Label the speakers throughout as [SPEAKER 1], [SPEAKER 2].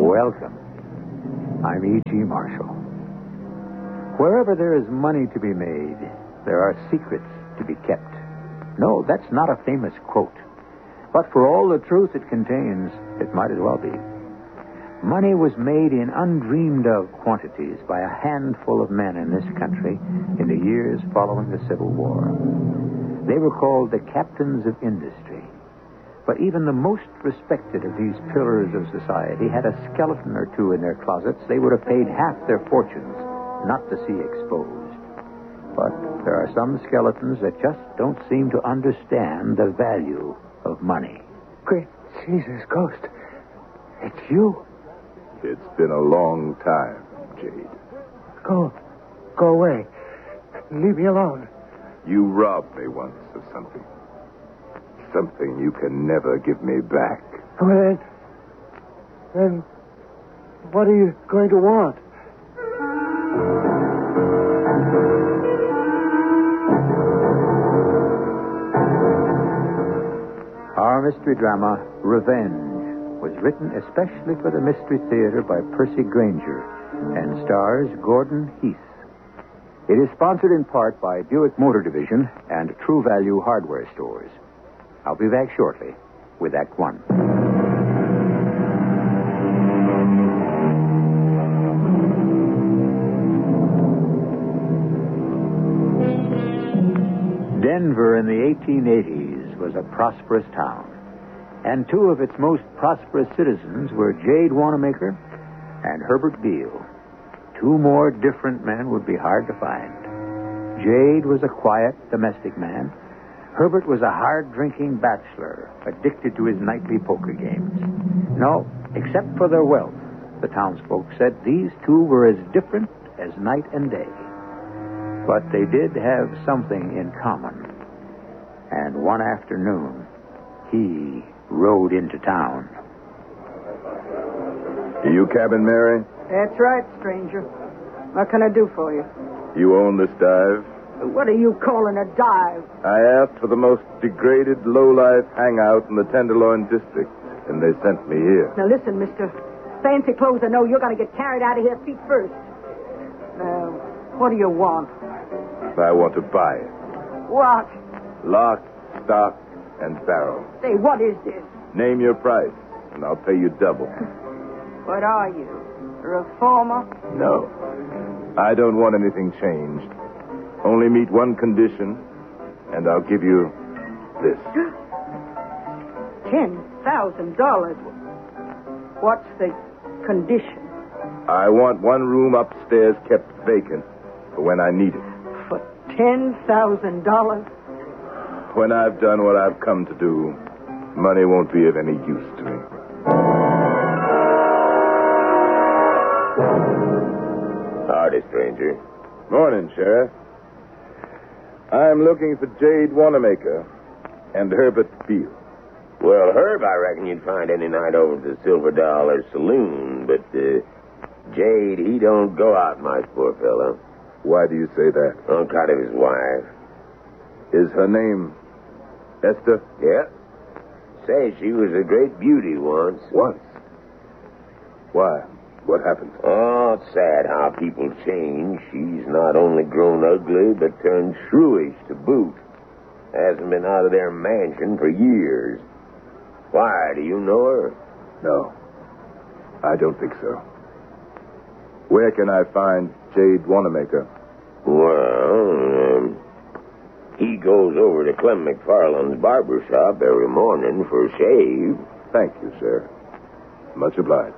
[SPEAKER 1] Welcome. I'm E.G. Marshall. Wherever there is money to be made, there are secrets to be kept. No, that's not a famous quote. But for all the truth it contains, it might as well be. Money was made in undreamed-of quantities by a handful of men in this country in the years following the Civil War. They were called the captains of industry. But even the most respected of these pillars of society had a skeleton or two in their closets they would have paid half their fortunes not to see exposed. But there are some skeletons that just don't seem to understand the value of money.
[SPEAKER 2] Great Jesus, Ghost. It's you.
[SPEAKER 3] It's been a long time, Jade.
[SPEAKER 2] Go away. Leave me alone.
[SPEAKER 3] You robbed me once of something. Something you can never give me back.
[SPEAKER 2] Well, then what are you going to want?
[SPEAKER 1] Our mystery drama, Revenge, was written especially for the Mystery Theater by Percy Granger and stars Gordon Heath. It is sponsored in part by Buick Motor Division and True Value Hardware Stores. I'll be back shortly with Act One. Denver in the 1880s was a prosperous town, and two of its most prosperous citizens were Jade Wanamaker and Herbert Beale. Two more different men would be hard to find. Jade was a quiet, domestic man. Herbert was a hard-drinking bachelor, addicted to his nightly poker games. No, except for their wealth, the townsfolk said these two were as different as night and day. But they did have something in common. And one afternoon, he rode into town.
[SPEAKER 3] You Cabin Mary?
[SPEAKER 4] That's right, stranger. What can I do for you?
[SPEAKER 3] You own this dive?
[SPEAKER 4] What are you calling a dive?
[SPEAKER 3] I asked for the most degraded, low-life hangout in the Tenderloin district, and they sent me here.
[SPEAKER 4] Now listen, mister. Fancy clothes I know you're going to get carried out of here feet first. Now, what do you want?
[SPEAKER 3] I want to buy it.
[SPEAKER 4] What?
[SPEAKER 3] Lock, stock, and barrel.
[SPEAKER 4] Say, what is this?
[SPEAKER 3] Name your price, and I'll pay you double.
[SPEAKER 4] What are you? A reformer?
[SPEAKER 3] No. I don't want anything changed. Only meet one condition, and I'll give you this.
[SPEAKER 4] $10,000. What's the condition?
[SPEAKER 3] I want one room upstairs kept vacant for when I need it.
[SPEAKER 4] For $10,000?
[SPEAKER 3] When I've done what I've come to do, money won't be of any use to me.
[SPEAKER 5] Howdy, stranger.
[SPEAKER 3] Morning, Sheriff. I'm looking for Jade Wanamaker and Herbert Beale.
[SPEAKER 5] Well, Herb, I reckon you'd find any night over at the Silver Dollar Saloon, but Jade, he don't go out much, poor fellow.
[SPEAKER 3] Why do you say that?
[SPEAKER 5] On account of his wife.
[SPEAKER 3] Is her name Esther?
[SPEAKER 5] Yeah. Say she was a great beauty once.
[SPEAKER 3] Once? Why? What happened?
[SPEAKER 5] Oh, it's sad how people change. She's not only grown ugly, but turned shrewish to boot. Hasn't been out of their mansion for years. Why, do you know her?
[SPEAKER 3] No. I don't think so. Where can I find Jade Wanamaker?
[SPEAKER 5] Well, he goes over to Clem McFarland's barber shop every morning for a shave.
[SPEAKER 3] Thank you, sir. Much obliged.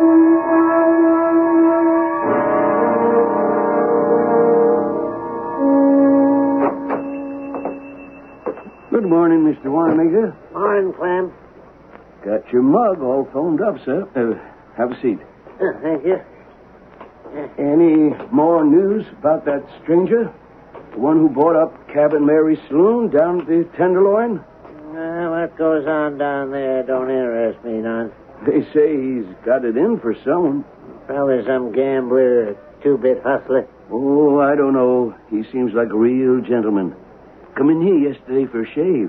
[SPEAKER 2] Good morning, Mr. Wanamaker.
[SPEAKER 4] Morning, Clem.
[SPEAKER 2] Got your mug all phoned up, sir. Have a seat.
[SPEAKER 4] Thank you.
[SPEAKER 2] Any more news about that stranger? The one who bought up Cabin Mary Saloon down at the Tenderloin?
[SPEAKER 6] What goes on down there don't interest me none.
[SPEAKER 2] They say he's got it in for someone.
[SPEAKER 6] Probably some gambler or two-bit hustler.
[SPEAKER 2] Oh, I don't know. He seems like a real gentleman. Come in here yesterday for a shave.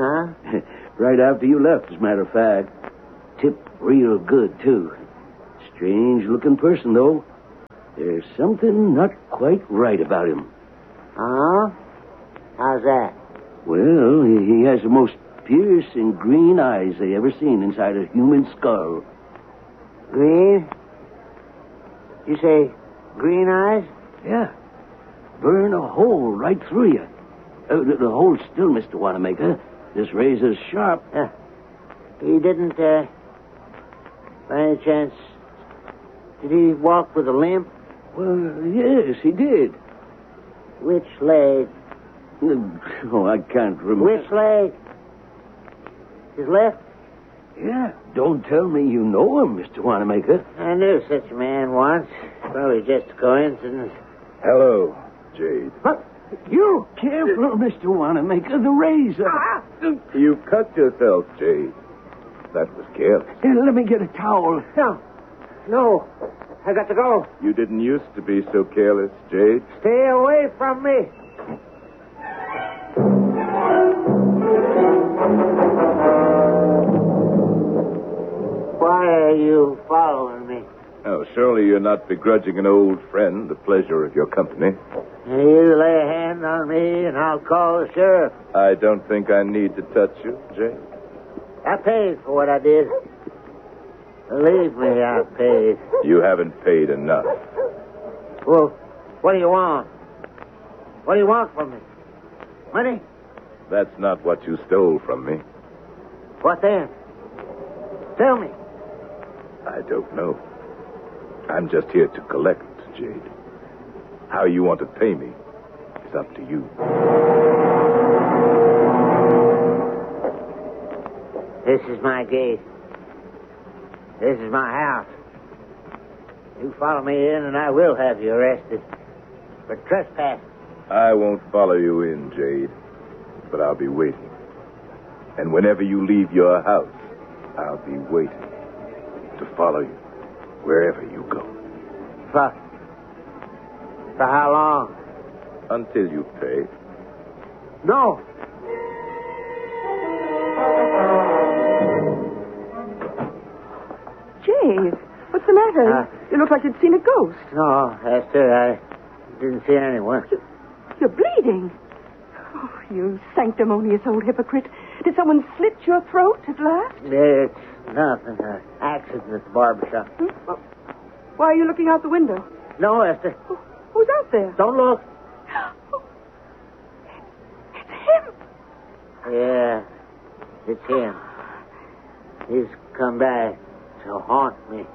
[SPEAKER 2] Right after you left, as a matter of fact. Tip real good, too. Strange-looking person, though. There's something not quite right about him.
[SPEAKER 6] Huh? How's that?
[SPEAKER 2] Well, he has the most piercing green eyes they ever seen inside a human skull.
[SPEAKER 6] Green? You say green eyes?
[SPEAKER 2] Yeah. Burn a hole right through you. The hole's still, Mr. Wanamaker. This razor's sharp.
[SPEAKER 6] He didn't, by any chance, did he walk with a limp?
[SPEAKER 2] Well, yes, he did.
[SPEAKER 6] Which leg?
[SPEAKER 2] Oh, I can't remember.
[SPEAKER 6] Which leg? His left?
[SPEAKER 2] Yeah. Don't tell me you know him, Mr. Wanamaker.
[SPEAKER 6] I knew such a man once. Probably just a coincidence.
[SPEAKER 3] Hello, Jade.
[SPEAKER 2] But you careful, Mr. Wanamaker. The razor.
[SPEAKER 3] You cut yourself, Jade. That was careless.
[SPEAKER 2] Here, let me get a towel.
[SPEAKER 6] No. I got to go.
[SPEAKER 3] You didn't used to be so careless, Jade.
[SPEAKER 6] Stay away from me. Why are you following me?
[SPEAKER 3] Oh, surely you're not begrudging an old friend the pleasure of your company.
[SPEAKER 6] You lay a hand on me and I'll call the sheriff.
[SPEAKER 3] I don't think I need to touch you, Jade.
[SPEAKER 6] I paid for what I did. Believe me, I paid.
[SPEAKER 3] You haven't paid enough.
[SPEAKER 6] Well, what do you want? What do you want from me? Money?
[SPEAKER 3] That's not what you stole from me.
[SPEAKER 6] What then? Tell me.
[SPEAKER 3] I don't know. I'm just here to collect, Jade. How you want to pay me is up to you.
[SPEAKER 6] This is my gate. This is my house. You follow me in and I will have you arrested for trespass.
[SPEAKER 3] I won't follow you in, Jade, but I'll be waiting. And whenever you leave your house, I'll be waiting to follow you wherever you go.
[SPEAKER 6] For how long?
[SPEAKER 3] Until you pay.
[SPEAKER 6] No.
[SPEAKER 4] Jade, what's the matter? You look like you'd seen a ghost.
[SPEAKER 6] No, Esther, I didn't see anyone.
[SPEAKER 4] You're bleeding. Oh, you sanctimonious old hypocrite. Did someone slit your throat at last?
[SPEAKER 6] It's nothing. An accident at the barbershop.
[SPEAKER 4] Well, why are you looking out the window?
[SPEAKER 6] No, Esther.
[SPEAKER 4] Who's out there?
[SPEAKER 6] Don't look.
[SPEAKER 4] Oh, it's him.
[SPEAKER 6] Yeah, it's him. He's come back to haunt me.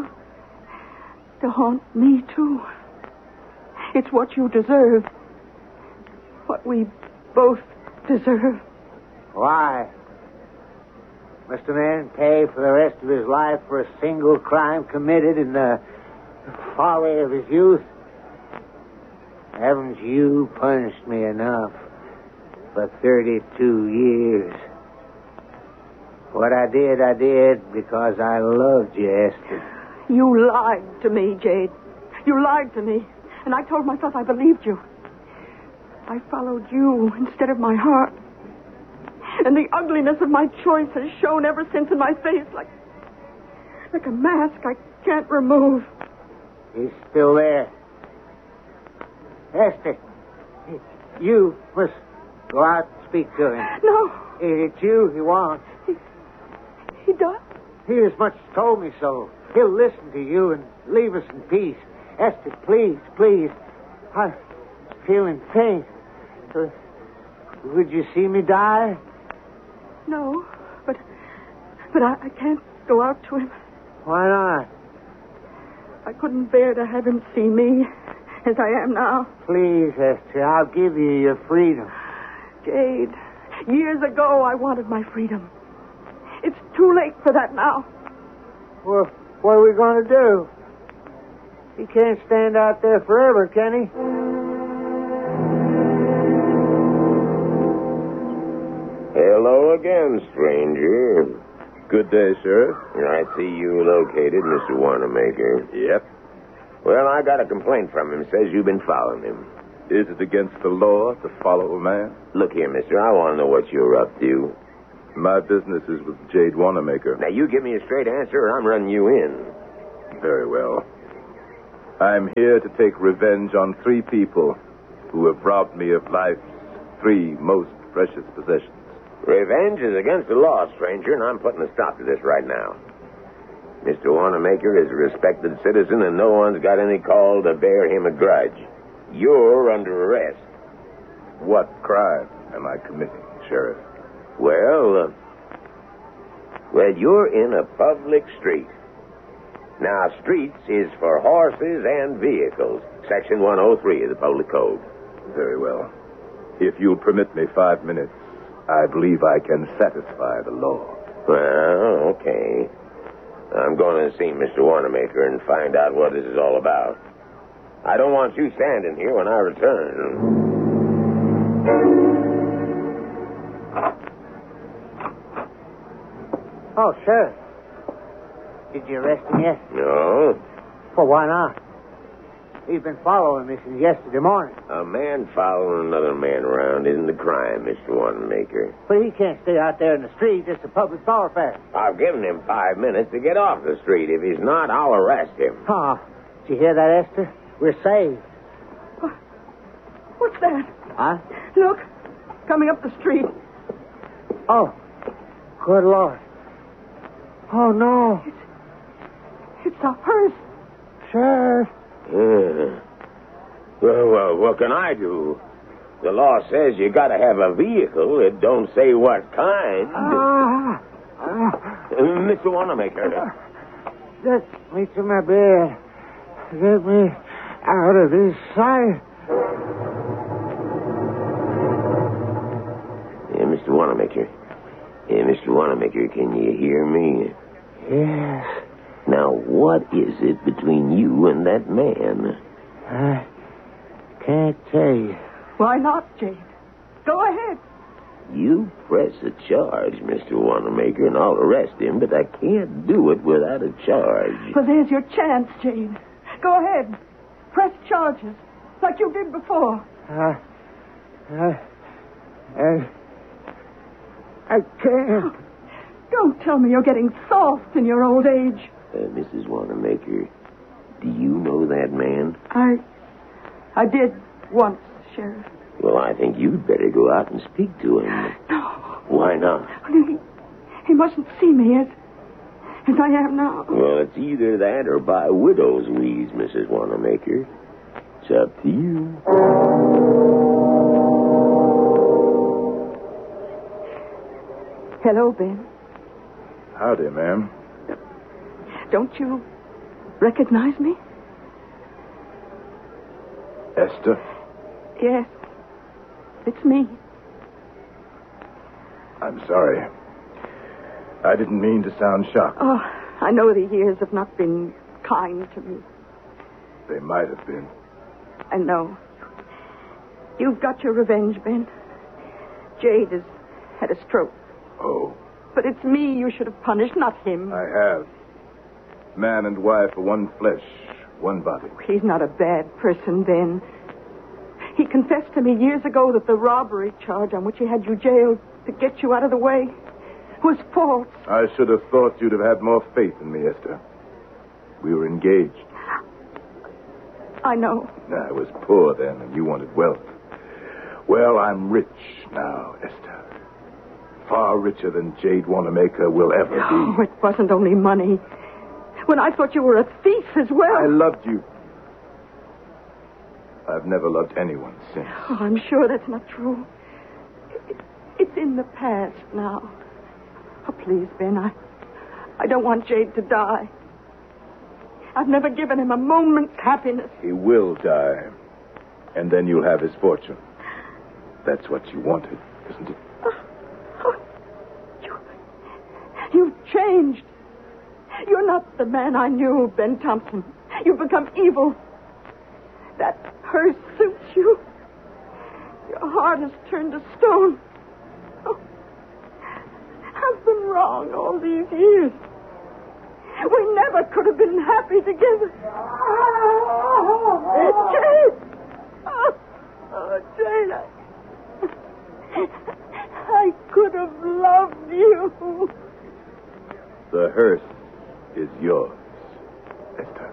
[SPEAKER 4] To haunt me, too. It's what you deserve. What we both deserve.
[SPEAKER 6] Why? Must a man pay for the rest of his life for a single crime committed in the folly of his youth? Haven't you punished me enough for 32 years? What I did because I loved you, Esther.
[SPEAKER 4] You lied to me, Jade. You lied to me. And I told myself I believed you. I followed you instead of my heart. And the ugliness of my choice has shown ever since in my face like a mask I can't remove.
[SPEAKER 6] He's still there. Esther, you must go out and speak to him.
[SPEAKER 4] No.
[SPEAKER 6] It's you he wants.
[SPEAKER 4] He does?
[SPEAKER 6] He as much as told me so. He'll listen to you and leave us in peace. Esther, please, please. I'm feeling faint. Would you see me die?
[SPEAKER 4] No, but I can't go out to him.
[SPEAKER 6] Why not?
[SPEAKER 4] I couldn't bear to have him see me as I am now.
[SPEAKER 6] Please, Esther, I'll give you your freedom.
[SPEAKER 4] Jade, years ago I wanted my freedom. It's too late for that now.
[SPEAKER 6] Well, what are we going to do? He can't stand out there forever, can he?
[SPEAKER 5] Hello again, stranger.
[SPEAKER 3] Good day, Sheriff.
[SPEAKER 5] I see you located, Mr. Wanamaker.
[SPEAKER 3] Yep.
[SPEAKER 5] Well, I got a complaint from him. Says you've been following him.
[SPEAKER 3] Is it against the law to follow a man?
[SPEAKER 5] Look here, mister. I want to know what you're up to.
[SPEAKER 3] My business is with Jade Wanamaker.
[SPEAKER 5] Now, you give me a straight answer or I'm running you in.
[SPEAKER 3] Very well. I'm here to take revenge on 3 people who have robbed me of life's 3 most precious possessions.
[SPEAKER 5] Revenge is against the law, stranger, and I'm putting a stop to this right now. Mr. Wanamaker is a respected citizen, and no one's got any call to bear him a grudge. You're under arrest.
[SPEAKER 3] What crime am I committing, Sheriff?
[SPEAKER 5] Well, you're in a public street. Now, streets is for horses and vehicles. Section 103 of the Public Code.
[SPEAKER 3] Very well. If you'll permit me 5 minutes, I believe I can satisfy the law.
[SPEAKER 5] Well, okay. I'm going to see Mr. Wanamaker and find out what this is all about. I don't want you standing here when I return.
[SPEAKER 6] Oh, Sheriff. Did you arrest him yet?
[SPEAKER 5] No.
[SPEAKER 6] Well, why not? He's been following me since yesterday morning.
[SPEAKER 5] A man following another man around isn't a crime, Mr. Wanamaker.
[SPEAKER 6] But he can't stay out there in the street. It's a public thoroughfare.
[SPEAKER 5] I've given him 5 minutes to get off the street. If he's not, I'll arrest him.
[SPEAKER 6] Huh. Did you hear that, Esther? We're saved.
[SPEAKER 4] What's that?
[SPEAKER 6] Huh?
[SPEAKER 4] Look, coming up the street.
[SPEAKER 6] Oh, good Lord. Oh, no.
[SPEAKER 4] It's a hearse.
[SPEAKER 6] Sheriff.
[SPEAKER 5] Well, what can I do? The law says you got to have a vehicle. It don't say what kind. Mr. Wanamaker.
[SPEAKER 6] Get me to my bed. Get me out of this sight.
[SPEAKER 5] Mr. Wanamaker. Mr. Wanamaker, can you hear me?
[SPEAKER 6] Yes.
[SPEAKER 5] Now, what is it between you and that man?
[SPEAKER 6] I can't tell you.
[SPEAKER 4] Why not, Jade? Go ahead.
[SPEAKER 5] You press a charge, Mr. Wanamaker, and I'll arrest him, but I can't do it without a charge.
[SPEAKER 4] Well, there's your chance, Jade. Go ahead. Press charges, like you did before.
[SPEAKER 6] I can't.
[SPEAKER 4] Don't tell me you're getting soft in your old age.
[SPEAKER 5] Mrs. Wanamaker, do you know that man?
[SPEAKER 4] I did once, Sheriff.
[SPEAKER 5] Well, I think you'd better go out and speak to him.
[SPEAKER 4] No.
[SPEAKER 5] Why not?
[SPEAKER 4] He mustn't see me as I am now.
[SPEAKER 5] Well, it's either that or by widow's weeds, Mrs. Wanamaker. It's up to you.
[SPEAKER 4] Hello, Ben.
[SPEAKER 3] Howdy, ma'am.
[SPEAKER 4] Don't you recognize me?
[SPEAKER 3] Esther?
[SPEAKER 4] Yes. It's me.
[SPEAKER 3] I'm sorry. I didn't mean to sound shocked.
[SPEAKER 4] Oh, I know the years have not been kind to me.
[SPEAKER 3] They might have been.
[SPEAKER 4] I know. You've got your revenge, Ben. Jade has had a stroke.
[SPEAKER 3] Oh.
[SPEAKER 4] But it's me you should have punished, not him.
[SPEAKER 3] I have. Man and wife are one flesh, one body.
[SPEAKER 4] He's not a bad person, Ben. He confessed to me years ago that the robbery charge on which he had you jailed to get you out of the way was false.
[SPEAKER 3] I should have thought you'd have had more faith in me, Esther. We were engaged.
[SPEAKER 4] I know.
[SPEAKER 3] I was poor then, and you wanted wealth. Well, I'm rich now, Esther. Far richer than Jade Wanamaker will ever be.
[SPEAKER 4] Oh, it wasn't only money. When I thought you were a thief as well.
[SPEAKER 3] I loved you. I've never loved anyone since.
[SPEAKER 4] Oh, I'm sure that's not true. It's in the past now. Oh, please, Ben, I don't want Jade to die. I've never given him a moment's happiness.
[SPEAKER 3] He will die. And then you'll have his fortune. That's what you wanted, isn't it?
[SPEAKER 4] You've changed. You're not the man I knew, Ben Thompson. You've become evil. That hearse suits you. Your heart has turned to stone. Oh, I've been wrong all these years. We never could have been happy together. Jade! Oh, Jade, I could have loved you.
[SPEAKER 3] The hearse is yours, mister.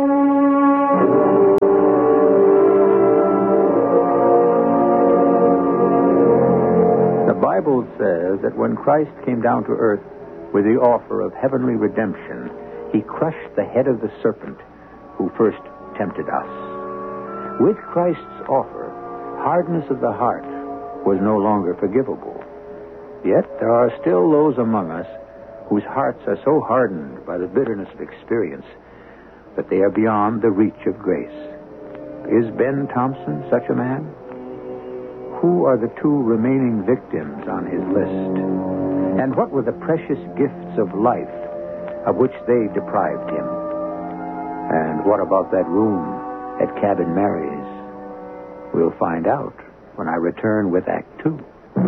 [SPEAKER 1] The Bible says that when Christ came down to earth with the offer of heavenly redemption, he crushed the head of the serpent who first tempted us. With Christ's offer, hardness of the heart was no longer forgivable. Yet there are still those among us whose hearts are so hardened by the bitterness of experience that they are beyond the reach of grace. Is Ben Thompson such a man? Who are the two remaining victims on his list? And what were the precious gifts of life of which they deprived him? And what about that room at Cabin Mary's? We'll find out when I return with Act Two.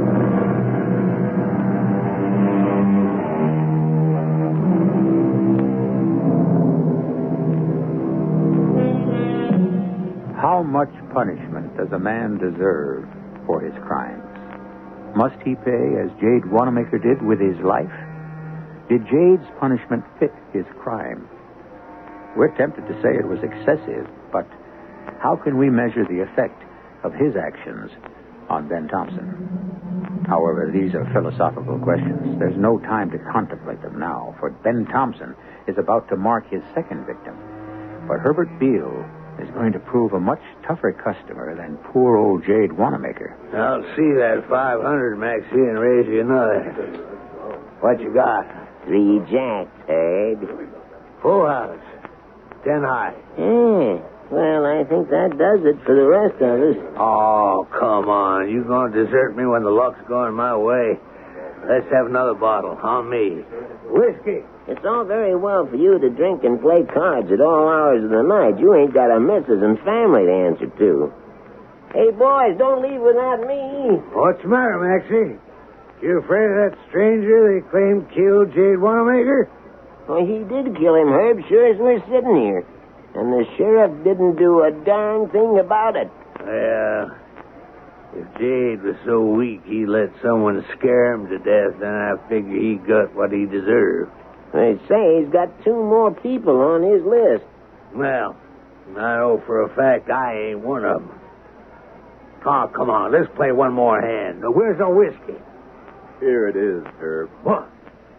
[SPEAKER 1] How much punishment does a man deserve for his crimes? Must he pay as Jade Wanamaker did with his life? Did Jade's punishment fit his crime? We're tempted to say it was excessive, but how can we measure the effect of his actions on Ben Thompson? However, these are philosophical questions. There's no time to contemplate them now, for Ben Thompson is about to mark his second victim. But Herbert Beale is going to prove a much tougher customer than poor old Jade Wanamaker.
[SPEAKER 6] I'll see that 500, Maxie, and raise you another. What you got?
[SPEAKER 5] 3 jacks, Herb.
[SPEAKER 6] Full house. 10 high.
[SPEAKER 5] Yeah. Well, I think that does it for the rest of us.
[SPEAKER 6] Oh, come on. You gonna desert me when the luck's going my way? Let's have another bottle. On me. Whiskey.
[SPEAKER 5] It's all very well for you to drink and play cards at all hours of the night. You ain't got a missus and family to answer to. Hey, boys, don't leave without me.
[SPEAKER 6] What's the matter, Maxie? You afraid of that stranger they claim killed Jade Wanamaker?
[SPEAKER 5] Well, he did kill him, Herb, sure as we're sitting here. And the sheriff didn't do a darn thing about it.
[SPEAKER 6] Well, if Jade was so weak he let someone scare him to death, then I figure he got what he deserved.
[SPEAKER 5] They say he's got 2 more people on his list.
[SPEAKER 6] Well, I know for a fact I ain't one of them. Oh, come on, let's play one more hand. Now, where's our whiskey?
[SPEAKER 3] Here it is, Herb.
[SPEAKER 6] What?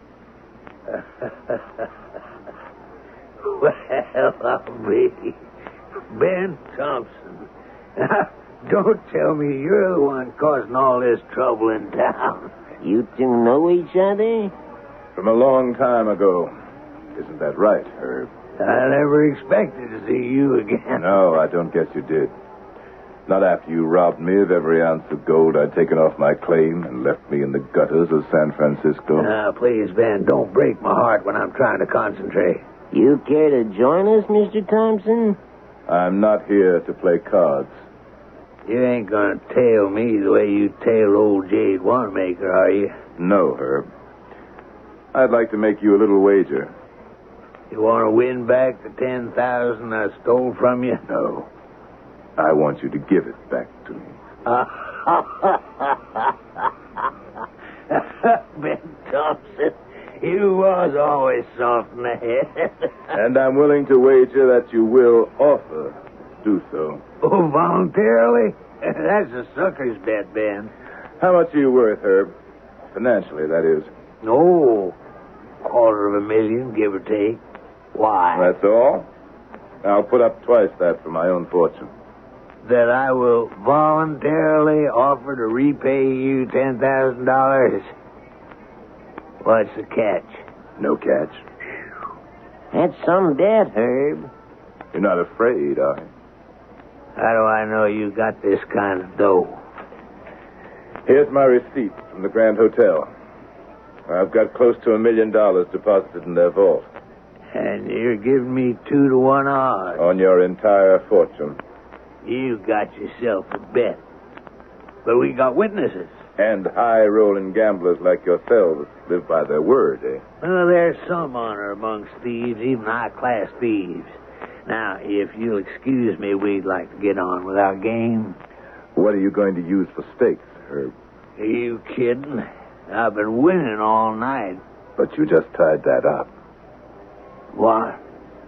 [SPEAKER 6] Well, I'll be Ben Thompson. Don't tell me you're the one causing all this trouble in town.
[SPEAKER 5] You two know each other?
[SPEAKER 3] From a long time ago. Isn't that right, Herb?
[SPEAKER 6] I never expected to see you again.
[SPEAKER 3] No, I don't guess you did. Not after you robbed me of every ounce of gold I'd taken off my claim and left me in the gutters of San Francisco.
[SPEAKER 6] Now, please, Ben, don't break my heart when I'm trying to concentrate.
[SPEAKER 5] You care to join us, Mr. Thompson?
[SPEAKER 3] I'm not here to play cards.
[SPEAKER 6] You ain't gonna tail me the way you tailed old Jade Wanamaker, are you?
[SPEAKER 3] No, Herb. I'd like to make you a little wager.
[SPEAKER 6] You want to win back the $10,000 I stole from you?
[SPEAKER 3] No. I want you to give it back to me.
[SPEAKER 6] Ben Thompson, you was always soft in the head.
[SPEAKER 3] And I'm willing to wager that you will offer to do so.
[SPEAKER 6] Oh, voluntarily? That's a sucker's bet, Ben.
[SPEAKER 3] How much are you worth, Herb? Financially, that is.
[SPEAKER 6] No, $250,000, give or take. Why?
[SPEAKER 3] That's all? I'll put up twice that for my own fortune.
[SPEAKER 6] That I will voluntarily offer to repay you $10,000? What's the catch?
[SPEAKER 3] No catch.
[SPEAKER 5] That's some debt, Herb.
[SPEAKER 3] You're not afraid, are you?
[SPEAKER 6] How do I know you got this kind of dough?
[SPEAKER 3] Here's my receipt from the Grand Hotel. I've got close to $1 million deposited in their vault.
[SPEAKER 6] And you're giving me 2 to 1 odds.
[SPEAKER 3] On your entire fortune.
[SPEAKER 6] You got yourself a bet. But we got witnesses.
[SPEAKER 3] And high-rolling gamblers like yourselves live by their word, eh?
[SPEAKER 6] Well, there's some honor amongst thieves, even high-class thieves. Now, if you'll excuse me, we'd like to get on with our game.
[SPEAKER 3] What are you going to use for stakes, Herb?
[SPEAKER 6] Are you kidding? I've been winning all night.
[SPEAKER 3] But you just tied that up.
[SPEAKER 6] What?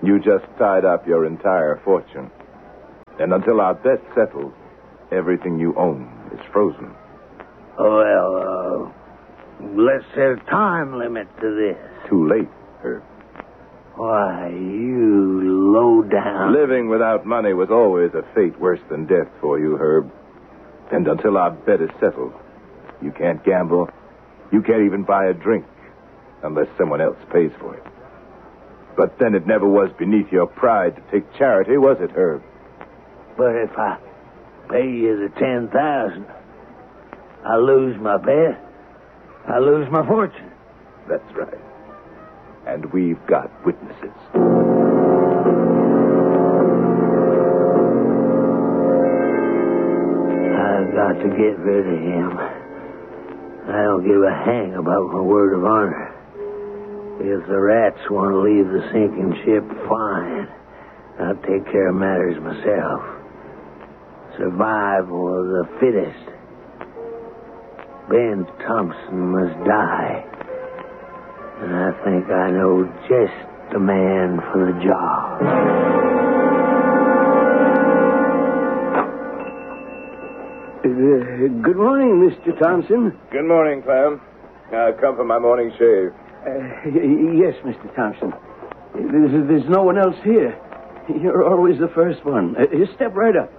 [SPEAKER 3] You just tied up your entire fortune. And until our bet's settled, everything you own is frozen.
[SPEAKER 6] Well, let's set a time limit to this.
[SPEAKER 3] Too late, Herb.
[SPEAKER 6] Why, you low down.
[SPEAKER 3] Living without money was always a fate worse than death for you, Herb. And until our bet is settled, you can't gamble. You can't even buy a drink unless someone else pays for it. But then it never was beneath your pride to take charity, was it, Herb?
[SPEAKER 6] But if I pay you the 10,000, I lose my bet. I lose my fortune.
[SPEAKER 3] That's right. And we've got witnesses.
[SPEAKER 6] I've got to get rid of him. I don't give a hang about my word of honor. If the rats want to leave the sinking ship, fine. I'll take care of matters myself. Survival of the fittest. Ben Thompson must die. And I think I know just the man for the job.
[SPEAKER 2] Good morning, Mr. Thompson.
[SPEAKER 3] Good morning, Clem. I've come for my morning shave.
[SPEAKER 2] Yes, Mr. Thompson. There's no one else here. You're always the first one. Step right up.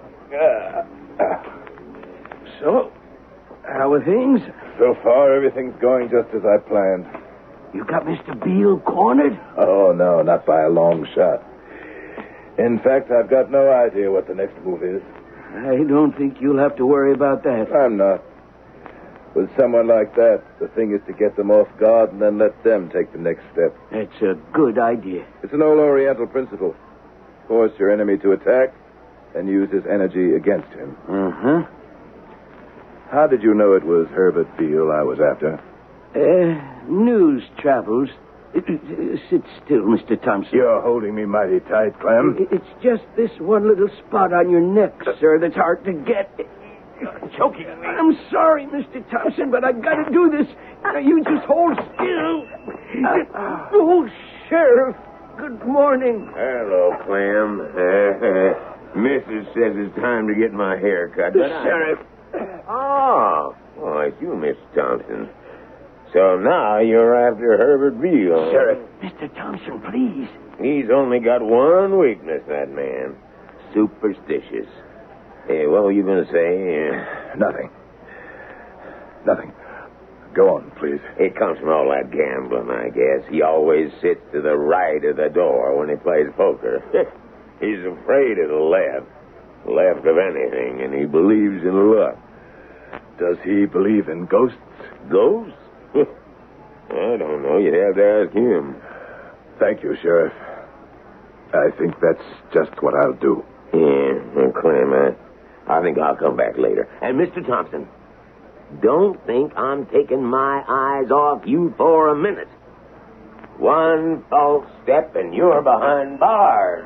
[SPEAKER 2] So, how are things?
[SPEAKER 3] So far, everything's going just as I planned.
[SPEAKER 2] You got Mr. Beale cornered?
[SPEAKER 3] Oh, no, not by a long shot. In fact, I've got no idea what the next move is.
[SPEAKER 2] I don't think you'll have to worry about that.
[SPEAKER 3] I'm not. With someone like that, the thing is to get them off guard and then let them take the next step.
[SPEAKER 2] That's a good idea.
[SPEAKER 3] It's an old Oriental principle. Force your enemy to attack and use his energy against him.
[SPEAKER 2] Uh-huh.
[SPEAKER 3] How did you know it was Herbert Beale I was after?
[SPEAKER 2] News travels. Sit still, Mr. Thompson.
[SPEAKER 3] You're holding me mighty tight, Clem.
[SPEAKER 2] It's just this one little spot on your neck, sir, that's hard to get. You're choking me. I'm sorry, Mr. Thompson, but I've got to do this. Now, you just hold still. Oh, Sheriff, good morning.
[SPEAKER 5] Hello, Clem. Mrs. says it's time to get my hair cut.
[SPEAKER 2] Sheriff.
[SPEAKER 5] Oh, it's you, Miss Thompson. So now you're after Herbert Beale.
[SPEAKER 2] Sheriff. Mr. Thompson, please.
[SPEAKER 5] He's only got one weakness, that man. Superstitious. Hey, what were you going to say?
[SPEAKER 3] Nothing. Go on, please.
[SPEAKER 5] It comes from all that gambling, I guess. He always sits to the right of the door when he plays poker. He's afraid of the left of anything, and he believes in luck.
[SPEAKER 3] Does he believe in ghosts?
[SPEAKER 5] Ghosts? I don't know. You'd have to ask him.
[SPEAKER 3] Thank you, Sheriff. I think that's just what I'll do.
[SPEAKER 5] Yeah, Clem, I think I'll come back later. And Mr. Thompson, don't think I'm taking my eyes off you for a minute. One false step and you're behind bars.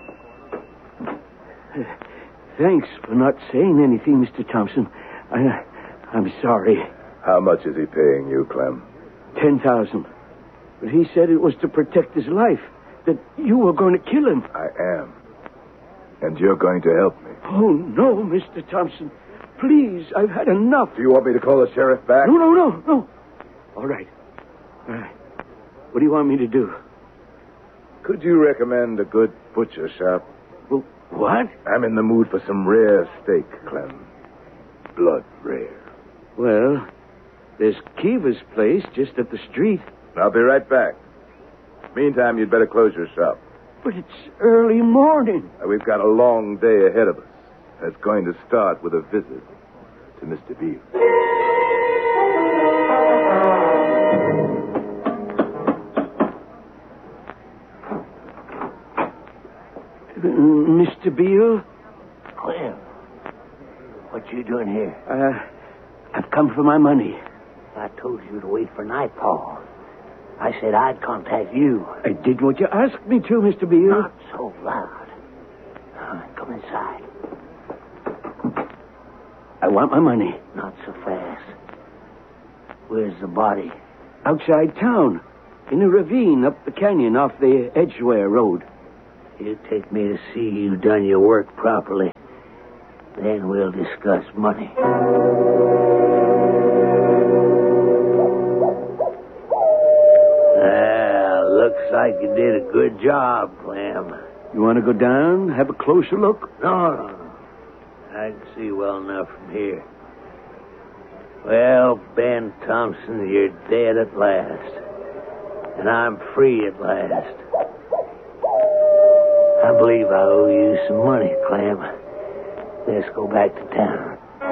[SPEAKER 2] Thanks for not saying anything, Mr. Thompson. I'm sorry.
[SPEAKER 3] How much is he paying you, Clem?
[SPEAKER 2] 10,000. But he said it was to protect his life, that you were going to kill him.
[SPEAKER 3] I am. And you're going to help me.
[SPEAKER 2] Oh, no, Mr. Thompson. Please, I've had enough.
[SPEAKER 3] Do you want me to call the sheriff back?
[SPEAKER 2] No. All right. What do you want me to do?
[SPEAKER 3] Could you recommend a good butcher shop?
[SPEAKER 2] Well, what?
[SPEAKER 3] I'm in the mood for some rare steak, Clem. Blood rare.
[SPEAKER 2] Well, there's Kiva's place just up the street.
[SPEAKER 3] I'll be right back. Meantime, you'd better close your shop.
[SPEAKER 2] But it's early morning.
[SPEAKER 3] We've got a long day ahead of us. That's going to start with a visit to Mr. Beale.
[SPEAKER 2] Mr. Beale?
[SPEAKER 6] Clem, what you doing here?
[SPEAKER 2] I've come for my money.
[SPEAKER 6] I told you to wait for nightfall. I said I'd contact you.
[SPEAKER 2] I did what you asked me to, Mr. Beale.
[SPEAKER 6] Not so loud. Come inside.
[SPEAKER 2] I want my money.
[SPEAKER 6] Not so fast. Where's the body?
[SPEAKER 2] Outside town. In a ravine up the canyon off the Edgeware Road.
[SPEAKER 6] You take me to see you done your work properly. Then we'll discuss money. Looks like you did a good job, Clem.
[SPEAKER 2] You want to go down, have a closer look?
[SPEAKER 6] No. I can see well enough from here. Well, Ben Thompson, you're dead at last. And I'm free at last. I believe I owe you some money, Clem. Let's go back to town.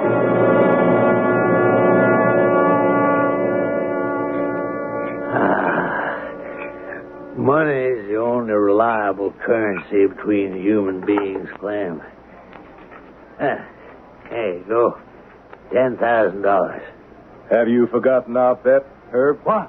[SPEAKER 6] Money is the only reliable currency between human beings, Clem. Here you go. $10,000.
[SPEAKER 3] Have you forgotten our bet, Herb?
[SPEAKER 2] What?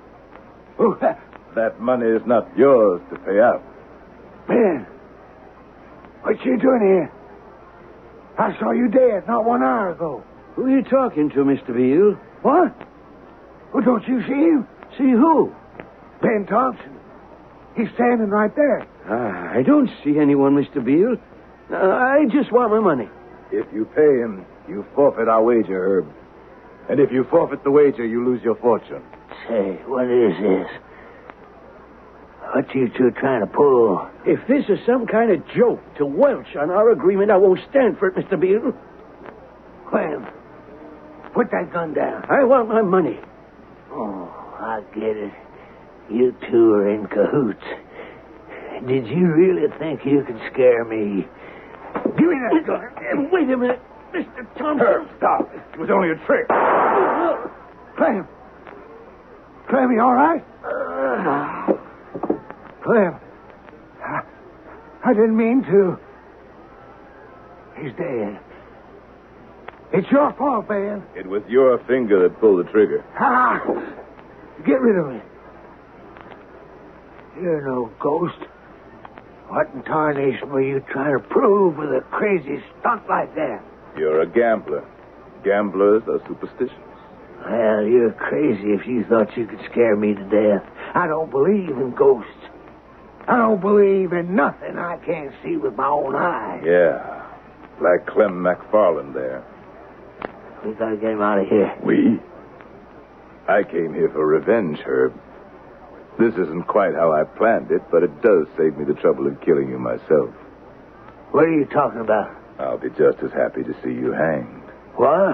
[SPEAKER 3] That money is not yours to pay out.
[SPEAKER 2] Ben, what you doing here? I saw you dead not 1 hour ago. Who are you talking to, Mr. Beale? What? Well, don't you see him? See who? Ben Thompson. He's standing right there. I don't see anyone, Mr. Beale. I just want my money.
[SPEAKER 3] If you pay him, you forfeit our wager, Herb. And if you forfeit the wager, you lose your fortune.
[SPEAKER 6] Say, what is this? What you two trying to pull?
[SPEAKER 2] If this is some kind of joke to welch on our agreement, I won't stand for it, Mr. Beale.
[SPEAKER 6] Clem, put that gun down.
[SPEAKER 2] I want my money.
[SPEAKER 6] Oh, I get it. You two are in cahoots. Did you really think you could scare me?
[SPEAKER 2] Give me that gun. Wait a minute, Mr. Thompson.
[SPEAKER 3] Herb, stop. It was only a trick.
[SPEAKER 2] Clem. Clem, you all right? Clem. I didn't mean to. He's dead. It's your fault, Ben.
[SPEAKER 3] It was your finger that pulled the trigger.
[SPEAKER 2] Get rid of me.
[SPEAKER 6] You're no ghost. What in tarnation were you trying to prove with a crazy stunt like that?
[SPEAKER 3] You're a gambler. Gamblers are superstitious.
[SPEAKER 6] Well, you're crazy if you thought you could scare me to death. I don't believe in ghosts. I don't believe in nothing I can't see with my own eyes.
[SPEAKER 3] Yeah, like Clem McFarland there.
[SPEAKER 6] We gotta get him out of here.
[SPEAKER 3] We? I came here for revenge, Herb. This isn't quite how I planned it, but it does save me the trouble of killing you myself.
[SPEAKER 6] What are you talking about?
[SPEAKER 3] I'll be just as happy to see you hanged.
[SPEAKER 6] What?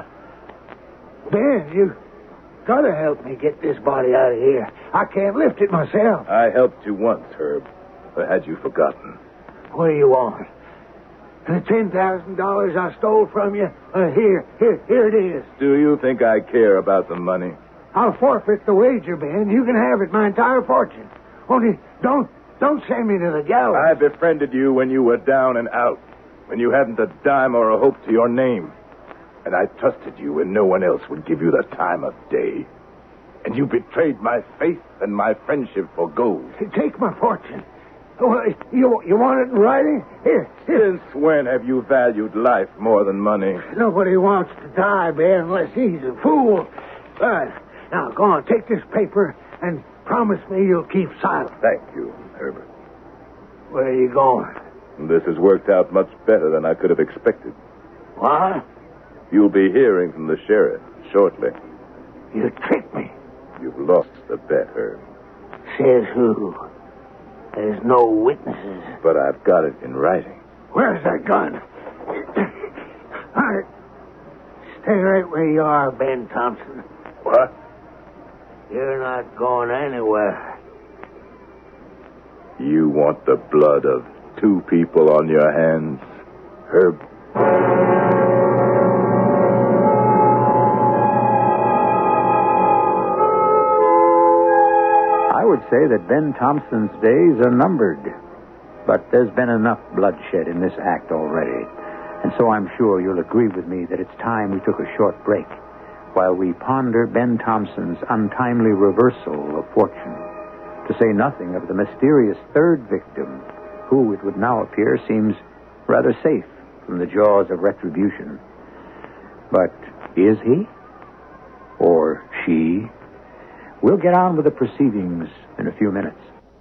[SPEAKER 6] Ben, you gotta help me get this body out of here. I can't lift it myself.
[SPEAKER 3] I helped you once, Herb. Or had you forgotten?
[SPEAKER 6] What do you want? The $10,000 I stole from you? Here it is.
[SPEAKER 3] Do you think I care about the money?
[SPEAKER 2] I'll forfeit the wager, Ben. You can have it, my entire fortune. Only don't send me to the gallows.
[SPEAKER 3] I befriended you when you were down and out, when you hadn't a dime or a hope to your name. And I trusted you when no one else would give you the time of day. And you betrayed my faith and my friendship for gold.
[SPEAKER 2] Take my fortune. You want it in writing? Here.
[SPEAKER 3] Since when have you valued life more than money?
[SPEAKER 2] Nobody wants to die, Ben, unless he's a fool. Now, go on, take this paper and promise me you'll keep silent.
[SPEAKER 3] Thank you, Herbert.
[SPEAKER 6] Where are you going?
[SPEAKER 3] This has worked out much better than I could have expected.
[SPEAKER 6] What?
[SPEAKER 3] You'll be hearing from the sheriff shortly.
[SPEAKER 6] You tricked me.
[SPEAKER 3] You've lost the bet, Herb.
[SPEAKER 6] Says who? There's no witnesses.
[SPEAKER 3] But I've got it in writing.
[SPEAKER 2] Where's that gun?
[SPEAKER 6] All right. Stay right where you are, Ben Thompson.
[SPEAKER 3] What?
[SPEAKER 6] You're not going anywhere.
[SPEAKER 3] You want the blood of 2 people on your hands, Herb?
[SPEAKER 1] I would say that Ben Thompson's days are numbered. But there's been enough bloodshed in this act already. And so I'm sure you'll agree with me that it's time we took a short break while we ponder Ben Thompson's untimely reversal of fortune, to say nothing of the mysterious third victim, who, it would now appear, seems rather safe from the jaws of retribution. But is he? Or she? We'll get on with the proceedings in a few minutes.